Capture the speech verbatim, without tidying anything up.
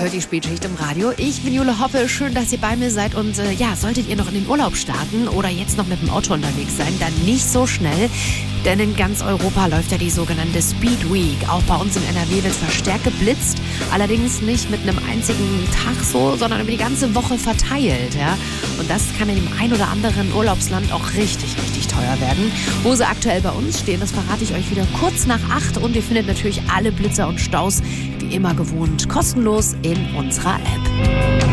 hört die Spätschicht im Radio. Ich bin Jule Hoppe, schön, dass ihr bei mir seid. Und äh, ja, solltet ihr noch in den Urlaub starten oder jetzt noch mit dem Auto unterwegs sein, dann nicht so schnell. Denn in ganz Europa läuft ja die sogenannte Speed Week. Auch bei uns in N R W wird verstärkt geblitzt. Allerdings nicht mit einem einzigen Tag so, sondern über die ganze Woche verteilt. Ja? Und das kann in dem ein oder anderen Urlaubsland auch richtig, richtig teuer werden. Wo sie aktuell bei uns stehen, das verrate ich euch wieder kurz nach acht. Und ihr findet natürlich alle Blitzer und Staus wie immer gewohnt kostenlos in unserer App.